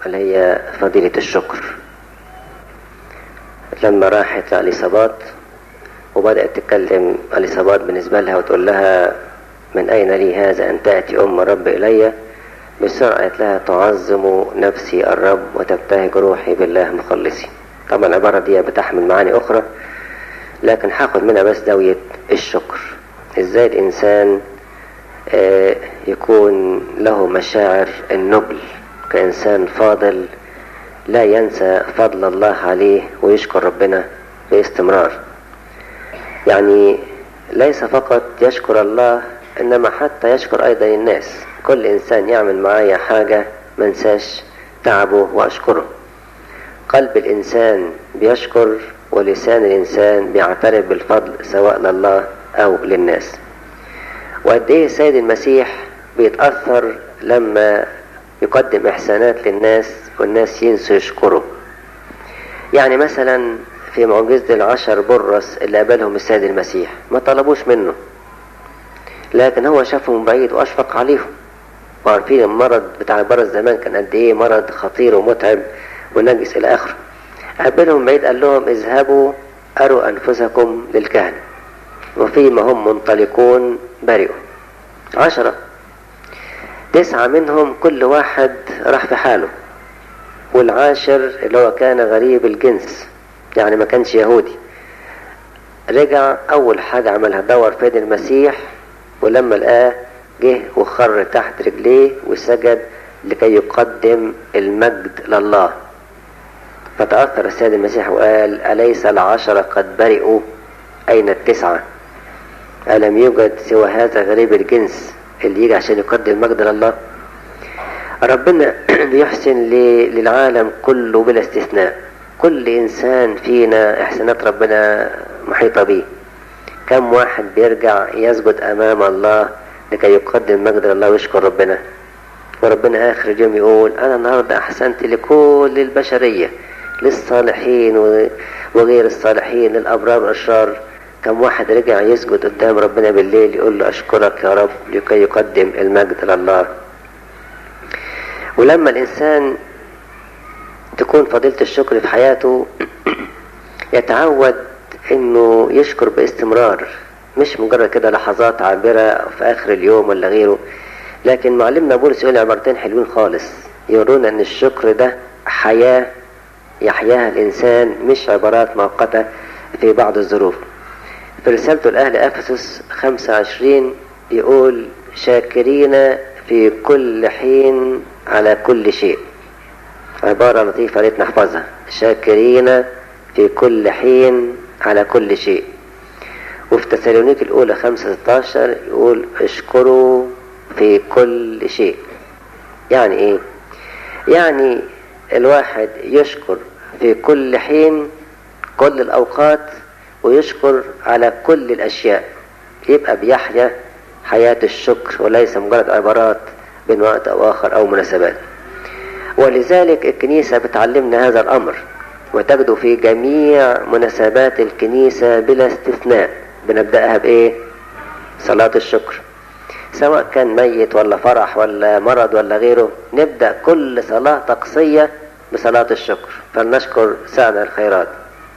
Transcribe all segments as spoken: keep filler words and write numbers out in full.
اللي هي فضيلة الشكر. لما راحت لإليصابات وبدأت تتكلم إليصابات بالنسبة لها وتقول لها من أين لي هذا أن تأتي أم الرب إلي، بسرعة قالت لها تعظم نفسي الرب وتبتهج روحي بالله مخلصي. طبعا العبارة دي بتحمل معاني أخرى، لكن هاخد منها بس زاوية الشكر. إزاي الإنسان يكون له مشاعر النبل كإنسان فاضل لا ينسى فضل الله عليه ويشكر ربنا باستمرار. يعني ليس فقط يشكر الله، إنما حتى يشكر أيضا الناس. كل إنسان يعمل معايا حاجة منساش تعبه وأشكره. قلب الإنسان بيشكر ولسان الإنسان بيعترف بالفضل سواء لله أو للناس. وقد إيه السيد المسيح بيتأثر لما يقدم إحسانات للناس والناس ينسوا يشكره. يعني مثلا في معجزة العشر برص اللي قابلهم السيد المسيح ما طلبوش منه، لكن هو شافهم بعيد وأشفق عليهم. وعارفين المرض بتاع البرص زمان كان قد إيه مرض خطير ومتعب ونجس إلى آخره. قابلهم بعيد قال لهم اذهبوا أروا أنفسكم للكهنة وفيما هم منطلقون برئوا. عشرة تسعة منهم كل واحد راح في حاله، والعاشر اللي هو كان غريب الجنس يعني ما كانش يهودي رجع أول حاجة عملها دور في يد المسيح، ولما لقاه جه وخر تحت رجليه وسجد لكي يقدم المجد لله. فتأثر السيد المسيح وقال أليس العشرة قد برئوا؟ أين التسعة؟ ألم يوجد سوى هذا غريب الجنس اللي يجي عشان يقدم المجد لله؟ ربنا بيحسن للعالم كله بلا استثناء. كل إنسان فينا إحسانات ربنا محيطة به. كم واحد بيرجع يسجد أمام الله لكي يقدم مجد لله ويشكر ربنا، وربنا آخر اليوم يقول أنا النهاردة أحسنت لكل البشرية، للصالحين وغير الصالحين، للأبرار والأشرار. كم واحد رجع يسجد قدام ربنا بالليل يقول له أشكرك يا رب لكي يقدم المجد لله. ولما الإنسان تكون فضيلة الشكر في حياته يتعود إنه يشكر باستمرار، مش مجرد كده لحظات عابرة في آخر اليوم ولا غيره. لكن معلمنا بولس يقول عبارتين حلوين خالص يورونا إن الشكر ده حياة يحياها الإنسان، مش عبارات مؤقتة في بعض الظروف. في رسالته لأهل أفسس خمسة وعشرين يقول شاكرين في كل حين على كل شيء. عبارة لطيفة ريت نحفظها، شاكرين في كل حين على كل شيء. وفي تسالونيك الأولى خمسة ستاشر يقول اشكروا في كل شيء. يعني ايه؟ يعني الواحد يشكر في كل حين كل الأوقات ويشكر على كل الأشياء، يبقى بيحيا حياة الشكر وليس مجرد عبارات بين وقت أو آخر أو مناسبات. ولذلك الكنيسة بتعلمنا هذا الأمر، وتجد في جميع مناسبات الكنيسة بلا استثناء بنبدأها بإيه؟ صلاة الشكر. سواء كان ميت ولا فرح ولا مرض ولا غيره، نبدأ كل صلاة طقسية بصلاة الشكر، فلنشكر ساعنا الخيرات.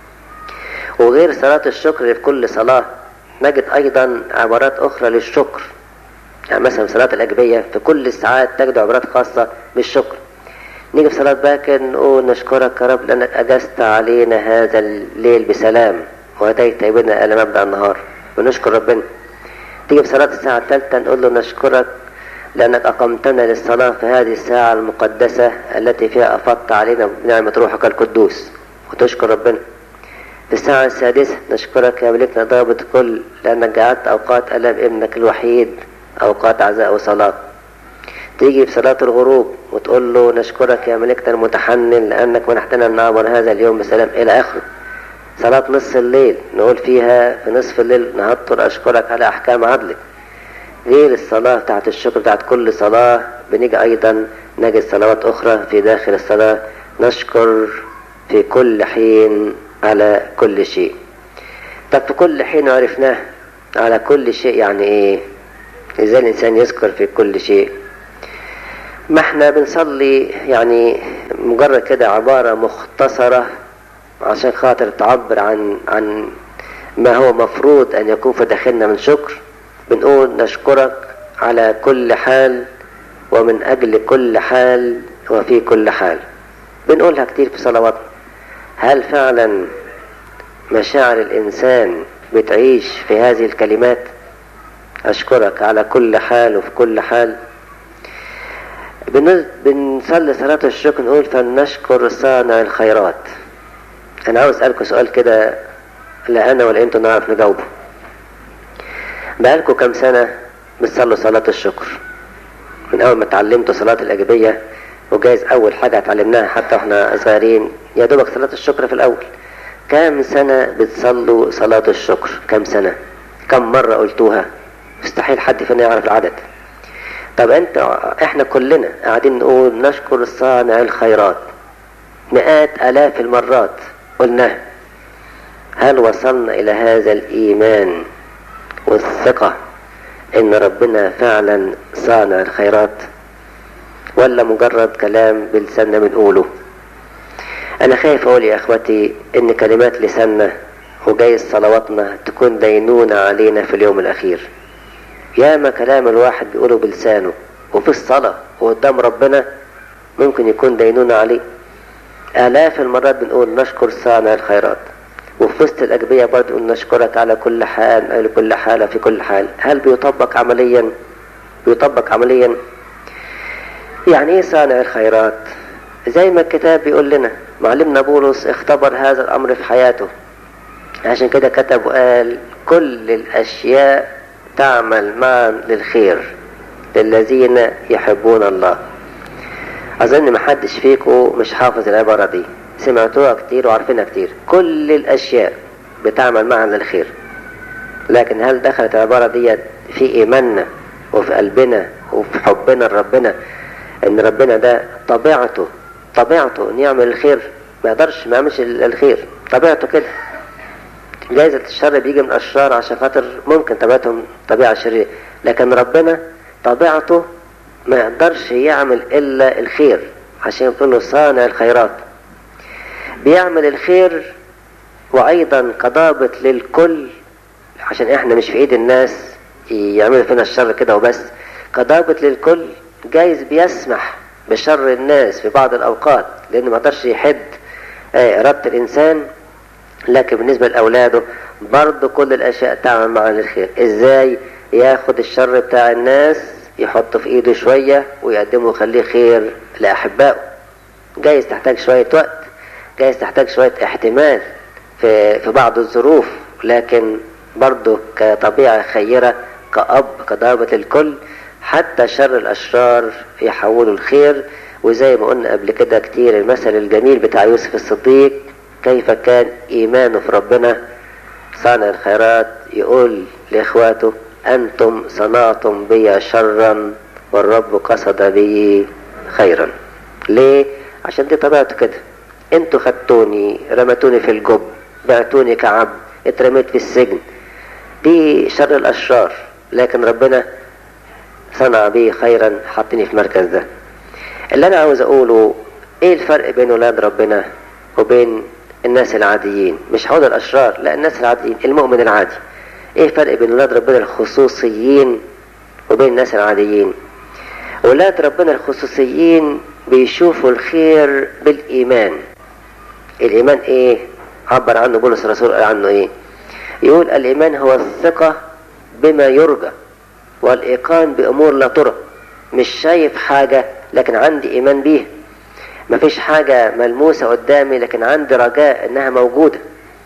وغير صلاة الشكر في كل صلاة نجد أيضا عبارات أخرى للشكر. يعني مثلا صلاة الأجبية في كل الساعات تجد عبارات خاصة بالشكر. نيجي في صلاة باكر نقول نشكرك يا رب لأنك أجزت علينا هذا الليل بسلام وأتيت بنا إلى مبدأ النهار، ونشكر ربنا. تيجي في صلاة الساعة الثالثة نقول له نشكرك لأنك أقمتنا للصلاة في هذه الساعة المقدسة التي فيها أفضت علينا بنعمة روحك القدوس، وتشكر ربنا. في الساعة السادسة نشكرك يا ملكنا ضابط الكل لأنك جعلت أوقات ألم ابنك الوحيد أوقات عزاء وصلاة. تيجي في صلاة الغروب وتقول له نشكرك يا ملكنا المتحنن لأنك منحتنا نعبر هذا اليوم بسلام إلى آخره. صلاة نصف الليل نقول فيها في نصف الليل نهضر أشكرك على أحكام عدلك. غير الصلاة بتاعت الشكر بتاعت كل صلاة بنيجي أيضا نجد صلوات أخرى في داخل الصلاة نشكر في كل حين على كل شيء. طب في كل حين عرفناه، على كل شيء يعني ايه؟ ازاي الانسان يذكر في كل شيء؟ ما احنا بنصلي يعني مجرد كده عبارة مختصرة عشان خاطر تعبر عن عن ما هو مفروض ان يكون في داخلنا من شكر. بنقول نشكرك على كل حال ومن اجل كل حال وفي كل حال. بنقولها كتير في صلواتنا. هل فعلا مشاعر الانسان بتعيش في هذه الكلمات؟ اشكرك على كل حال وفي كل حال. بنصلي صلاة الشكر نقول فلنشكر صانع الخيرات. انا عاوز اسألكم سؤال كده، لا انا ولا انتوا نعرف نجاوبه. بقالكم كم سنة بتصلوا صلاة الشكر؟ من اول ما اتعلمتوا صلاة الاجبية، وجايز اول حاجة اتعلمناها حتى واحنا صغيرين يا دوبك صلاة الشكر في الاول. كم سنة بتصلوا صلاة الشكر؟ كم سنة؟ كم مرة قلتوها؟ مستحيل حد فينا يعرف العدد. طب انت احنا كلنا قاعدين نقول نشكر صانع الخيرات مئات الاف المرات قلناها. هل وصلنا الى هذا الايمان والثقة ان ربنا فعلا صانع الخيرات، ولا مجرد كلام بلساننا بنقوله؟ انا خايف اقول يا اخوتي ان كلمات لساننا وجايز صلواتنا تكون دينونة علينا في اليوم الاخير. ياما كلام الواحد بيقوله بلسانه وفي الصلاة وقدام ربنا ممكن يكون دينونة عليه. آلاف المرات بنقول نشكر صانع الخيرات، وفي وسط الأجبية برضه نقول نشكرك على كل حال على كل حالة في كل حال. هل بيطبق عمليا؟ بيطبق عمليا. يعني ايه صانع الخيرات؟ زي ما الكتاب بيقول لنا، معلمنا بولس اختبر هذا الأمر في حياته، عشان كده كتب وقال كل الأشياء تعمل معا للخير للذين يحبون الله. أظن محدش فيكم مش حافظ العبارة دي، سمعتوها كتير وعارفينها كتير. كل الأشياء بتعمل معا للخير. لكن هل دخلت العبارة دي في إيماننا وفي قلبنا وفي حبنا لربنا إن ربنا ده طبيعته طبيعته إن يعمل الخير؟ ما يقدرش ما يعملش الخير، طبيعته كده. جايزة الشر بيجي من الأشرار عشان خاطر ممكن طبيعتهم طبيعة شريرة، لكن ربنا طبيعته ما يقدرش يعمل إلا الخير، عشان يكون صانع الخيرات. بيعمل الخير وأيضا كضابط للكل، عشان احنا مش في ايد الناس يعملوا فينا الشر كده وبس. كضابط للكل جايز بيسمح بشر الناس في بعض الأوقات لأنه ما يقدرش يحد إرادة الإنسان، لكن بالنسبة لأولاده برضه كل الأشياء تعمل معا للخير. إزاي؟ ياخد الشر بتاع الناس يحطه في إيده شوية ويقدمه ويخليه خير لأحبائه. جايز تحتاج شوية وقت، جايز تحتاج شوية احتمال في, في بعض الظروف، لكن برضه كطبيعة خيرة كأب كضابط الكل حتى شر الأشرار يحولوا الخير. وزي ما قلنا قبل كده كتير المثل الجميل بتاع يوسف الصديق، كيف كان إيمانه في ربنا صانع الخيرات. يقول لإخواته أنتم صنعتم بي شرا والرب قصد بي خيرا. ليه؟ عشان دي طبيعته كده. انتوا خدتوني رمتوني في الجب، بعتوني كعبد، اترميت في السجن، دي شر الأشرار، لكن ربنا صنع بي خيرا، حطني في مركز ده. اللي أنا عاوز أقوله إيه الفرق بين ولاد ربنا وبين الناس العاديين؟ مش هقول الأشرار، لا، الناس العاديين، المؤمن العادي. إيه الفرق بين ولاد ربنا الخصوصيين وبين الناس العاديين؟ ولاد ربنا الخصوصيين بيشوفوا الخير بالإيمان. الإيمان إيه؟ عبر عنه بولس الرسول، قال عنه إيه؟ يقول الإيمان هو الثقة بما يرجى والإيقان بأمور لا ترى. مش شايف حاجة لكن عندي إيمان بيها. مفيش حاجة ملموسة قدامي لكن عندي رجاء إنها موجودة.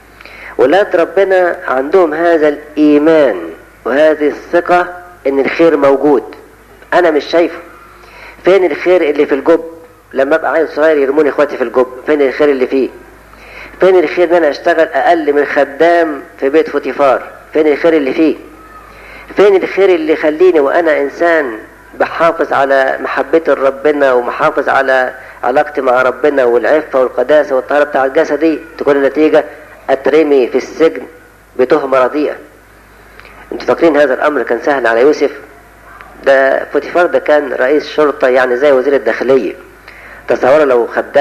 ولاد ربنا عندهم هذا الإيمان وهذه الثقة إن الخير موجود. أنا مش شايفه. فين الخير اللي في الجب؟ لما أبقى عيل صغير يرموني إخواتي في الجب، فين الخير اللي فيه؟ فين الخير ان انا اشتغل اقل من خدام في بيت فوتيفار؟ فين الخير اللي فيه؟ فين الخير اللي يخليني وانا انسان بحافظ على محبتي لربنا ومحافظ على علاقتي مع ربنا والعفة والقداسة والطهارة بتاع الجسد دي تكون النتيجة اترمي في السجن بتهمة رديئة؟ انتوا فاكرين هذا الامر كان سهل على يوسف؟ ده بوتيفار ده كان رئيس شرطة يعني زي وزير الداخلية. تصوروا لو خدام